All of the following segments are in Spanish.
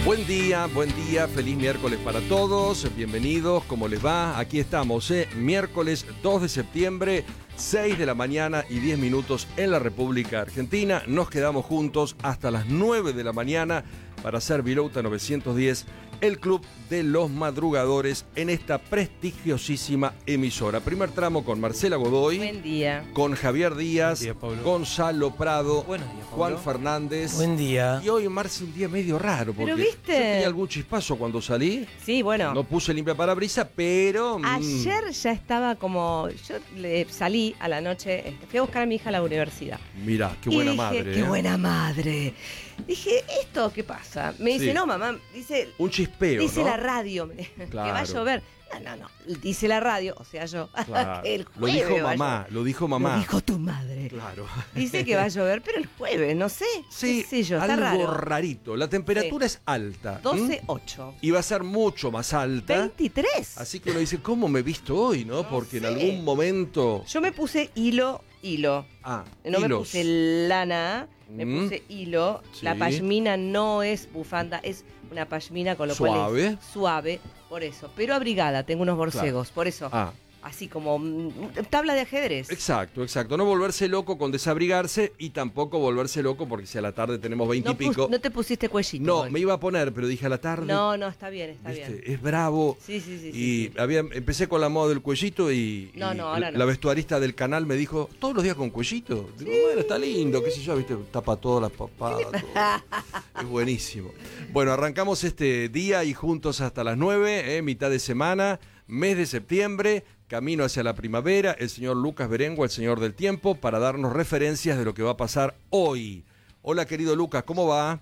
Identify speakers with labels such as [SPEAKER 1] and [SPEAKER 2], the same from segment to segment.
[SPEAKER 1] Buen día, feliz miércoles para todos, bienvenidos, ¿cómo les va? Aquí estamos, miércoles 2 de septiembre, 6 de la mañana y 10 minutos en la República Argentina. Nos quedamos juntos hasta las 9 de la mañana para hacer Vilouta 910, el club de los madrugadores en esta prestigiosísima emisora. Primer tramo con Marcela Godoy.
[SPEAKER 2] Buen día.
[SPEAKER 1] Con Javier Díaz,
[SPEAKER 3] Buen día, Pablo.
[SPEAKER 1] Gonzalo Prado,
[SPEAKER 3] Buenos días, Pablo.
[SPEAKER 1] Juan Fernández.
[SPEAKER 3] Buen día.
[SPEAKER 1] Y hoy, Marce, un día medio raro, porque
[SPEAKER 2] ¿Pero viste?
[SPEAKER 1] yo tenía algún chispazo cuando salí.
[SPEAKER 2] Sí, bueno.
[SPEAKER 1] No puse limpia parabrisa, pero...
[SPEAKER 2] Ayer ya estaba como... Yo salí a la noche, fui a buscar a mi hija a la universidad.
[SPEAKER 1] Mirá, qué
[SPEAKER 2] Y
[SPEAKER 1] buena
[SPEAKER 2] dije,
[SPEAKER 1] madre.
[SPEAKER 2] Qué buena madre. Dije, ¿esto qué pasa? Me dice,
[SPEAKER 1] Sí.
[SPEAKER 2] no, mamá, dice...
[SPEAKER 1] Un chispeo,
[SPEAKER 2] Dice
[SPEAKER 1] ¿no?
[SPEAKER 2] la radio que
[SPEAKER 1] Claro.
[SPEAKER 2] va a llover. No. Dice la radio, o sea, yo.
[SPEAKER 1] Claro.
[SPEAKER 2] Que el
[SPEAKER 1] Lo
[SPEAKER 2] jueves
[SPEAKER 1] dijo
[SPEAKER 2] va a
[SPEAKER 1] mamá,
[SPEAKER 2] llover.
[SPEAKER 1] lo dijo mamá.
[SPEAKER 2] Lo dijo tu madre.
[SPEAKER 1] Claro.
[SPEAKER 2] Dice que va a llover, pero el jueves, no sé.
[SPEAKER 1] Sí,
[SPEAKER 2] qué sé yo, está
[SPEAKER 1] algo
[SPEAKER 2] raro.
[SPEAKER 1] rarito. La temperatura es alta.
[SPEAKER 2] 12:08.
[SPEAKER 1] Y va a ser mucho más alta.
[SPEAKER 2] 23.
[SPEAKER 1] Así que uno dice, ¿cómo me he visto hoy, no? Porque en
[SPEAKER 2] sé.
[SPEAKER 1] algún momento...
[SPEAKER 2] Yo me puse hilo.
[SPEAKER 1] Ah,
[SPEAKER 2] No me
[SPEAKER 1] hilos.
[SPEAKER 2] puse lana, me puse hilo.
[SPEAKER 1] Sí.
[SPEAKER 2] La pashmina no es bufanda, es una pashmina, con lo cual
[SPEAKER 1] Suave.
[SPEAKER 2] es suave, por eso. Pero abrigada, tengo unos borcegos, por eso.
[SPEAKER 1] Ah.
[SPEAKER 2] Así como tabla de ajedrez.
[SPEAKER 1] Exacto. No volverse loco con desabrigarse y tampoco volverse loco porque si a la tarde tenemos 20 y pico...
[SPEAKER 2] No te pusiste cuellito.
[SPEAKER 1] No,
[SPEAKER 2] hoy.
[SPEAKER 1] me iba a poner, pero dije a la tarde...
[SPEAKER 2] No, está bien, está
[SPEAKER 1] ¿viste?
[SPEAKER 2] bien.
[SPEAKER 1] Es bravo.
[SPEAKER 2] Sí.
[SPEAKER 1] Y empecé con la moda del cuellito y,
[SPEAKER 2] ahora no.
[SPEAKER 1] la vestuarista del canal me dijo, ¿todos los días con cuellito? Digo, bueno, está lindo, qué sé yo, ¿viste? Tapa todas las papadas. Es buenísimo. Bueno, arrancamos este día y juntos hasta las 9, mitad de semana, mes de septiembre, camino hacia la primavera, el señor Lucas Berengo, el señor del tiempo, para darnos referencias de lo que va a pasar hoy. Hola, querido Lucas, ¿cómo va?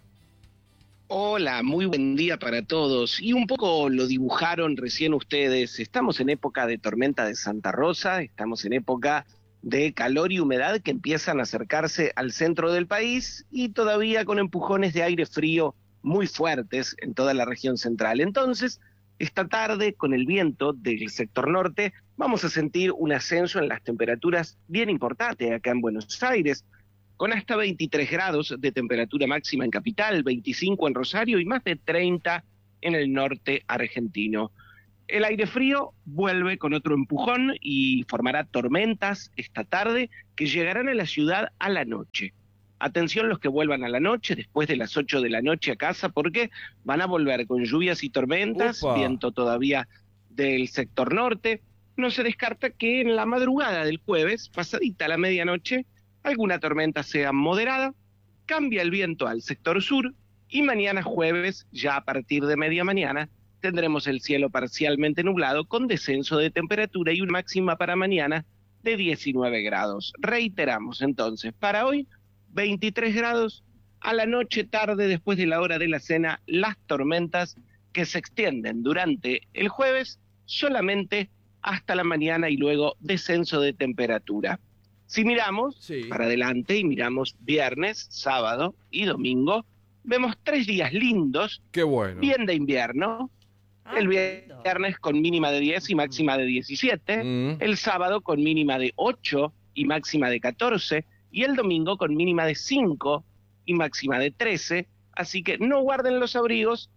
[SPEAKER 4] Hola, muy buen día para todos. Y un poco lo dibujaron recién ustedes. Estamos en época de tormenta de Santa Rosa, estamos en época de calor y humedad que empiezan a acercarse al centro del país y todavía con empujones de aire frío muy fuertes en toda la región central. Entonces, esta tarde, con el viento del sector norte, vamos a sentir un ascenso en las temperaturas bien importante acá en Buenos Aires, con hasta 23 grados de temperatura máxima en Capital, 25 en Rosario y más de 30 en el norte argentino. El aire frío vuelve con otro empujón y formará tormentas esta tarde que llegarán a la ciudad a la noche. Atención los que vuelvan a la noche, después de las 8 de la noche a casa, porque van a volver con lluvias y tormentas,
[SPEAKER 1] ¡Upa!
[SPEAKER 4] viento todavía del sector norte. No se descarta que en la madrugada del jueves, pasadita la medianoche, alguna tormenta sea moderada, cambia el viento al sector sur y mañana jueves, ya a partir de media mañana, tendremos el cielo parcialmente nublado con descenso de temperatura y una máxima para mañana de 19 grados. Reiteramos entonces, para hoy 23 grados, a la noche tarde después de la hora de la cena, las tormentas que se extienden durante el jueves solamente hasta la mañana y luego descenso de temperatura. Si miramos para adelante y miramos viernes, sábado y domingo, vemos 3 días lindos,
[SPEAKER 1] Qué bueno.
[SPEAKER 4] bien de invierno. El
[SPEAKER 2] lindo.
[SPEAKER 4] viernes con mínima de 10 y máxima de 17, el sábado con mínima de 8 y máxima de 14, y el domingo con mínima de 5 y máxima de 13, así que no guarden los abrigos.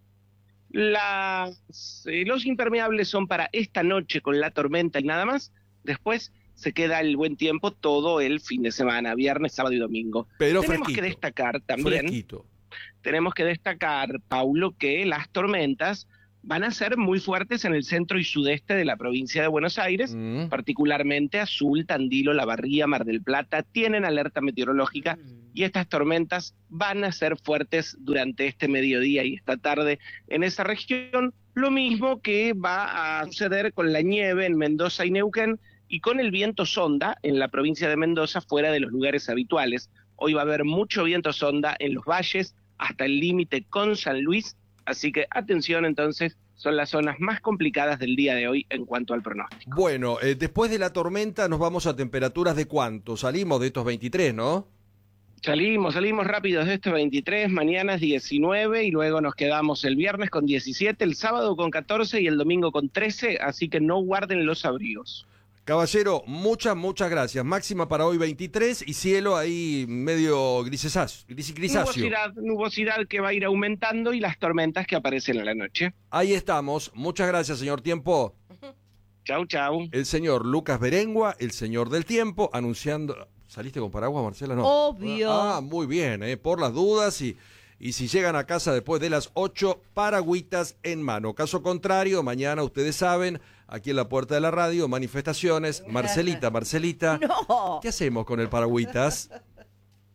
[SPEAKER 4] Los impermeables son para esta noche con la tormenta y nada más. Después se queda el buen tiempo todo el fin de semana, viernes, sábado y domingo.
[SPEAKER 1] Pero
[SPEAKER 4] tenemos
[SPEAKER 1] fresquito.
[SPEAKER 4] que destacar también,
[SPEAKER 1] Fresquito.
[SPEAKER 4] tenemos que destacar, Paulo, que las tormentas van a ser muy fuertes en el centro y sudeste de la provincia de Buenos Aires, particularmente Azul, Tandilo, La Barría, Mar del Plata, tienen alerta meteorológica y estas tormentas van a ser fuertes durante este mediodía y esta tarde en esa región, lo mismo que va a suceder con la nieve en Mendoza y Neuquén y con el viento sonda en la provincia de Mendoza fuera de los lugares habituales. Hoy va a haber mucho viento sonda en los valles hasta el límite con San Luis. Así que atención entonces, son las zonas más complicadas del día de hoy en cuanto al pronóstico.
[SPEAKER 1] Bueno, después de la tormenta nos vamos a temperaturas de cuánto, salimos de estos 23, ¿no?
[SPEAKER 4] Salimos rápidos de estos 23, mañana es 19 y luego nos quedamos el viernes con 17, el sábado con 14 y el domingo con 13, así que no guarden los abrigos.
[SPEAKER 1] Caballero, muchas gracias. Máxima para hoy 23 y cielo ahí medio grisáceo.
[SPEAKER 4] Nubosidad que va a ir aumentando y las tormentas que aparecen a la noche.
[SPEAKER 1] Ahí estamos. Muchas gracias, señor Tiempo.
[SPEAKER 4] Chau.
[SPEAKER 1] El señor Lucas Berengua, el señor del tiempo, anunciando... ¿Saliste con paraguas, Marcela? No.
[SPEAKER 2] Obvio.
[SPEAKER 1] Muy bien, por las dudas y si llegan a casa después de las 8, paragüitas en mano. Caso contrario, mañana ustedes saben, aquí en la puerta de la radio, manifestaciones. Marcelita,
[SPEAKER 2] No.
[SPEAKER 1] ¿qué hacemos con el paragüitas?